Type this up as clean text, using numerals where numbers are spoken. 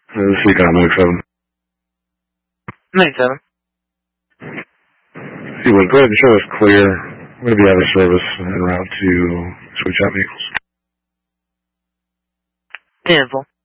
Seacon on Move 7. 97. Seawood, go ahead and show us clear. We're going to be out of service en route to switch out vehicles. 10-4.